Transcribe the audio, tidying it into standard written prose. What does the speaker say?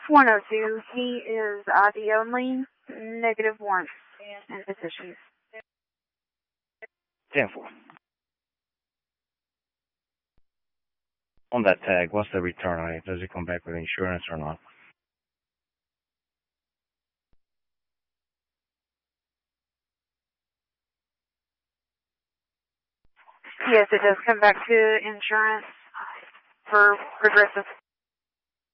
102. He is ID only, negative warrants and petitions. 10-4. On that tag, what's the return on it? Does it come back with insurance or not? Yes, it does come back to insurance for Progressive.